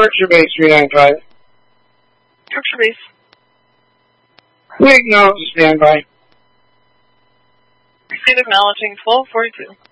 Yorkshire Base 395. Yorkshire Base. We acknowledge the standby. Receive acknowledging 1242.